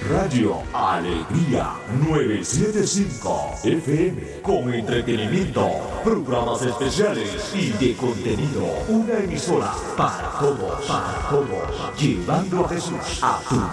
Radio Alegría 975 FM con entretenimiento, programas especiales y de contenido. Una emisora para todos, llevando a Jesús a tu